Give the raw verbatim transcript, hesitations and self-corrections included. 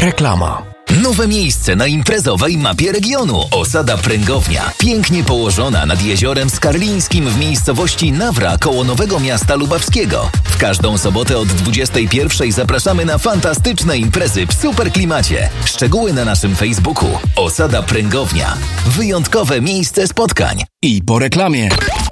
Reklama. Nowe miejsce na imprezowej mapie regionu. Osada Pręgownia. Pięknie położona nad jeziorem Skarlińskim w miejscowości Nawra koło Nowego Miasta Lubawskiego. W każdą sobotę od dwudziestej pierwszej zapraszamy na fantastyczne imprezy w super klimacie. Szczegóły na naszym Facebooku. Osada Pręgownia. Wyjątkowe miejsce spotkań. I po reklamie.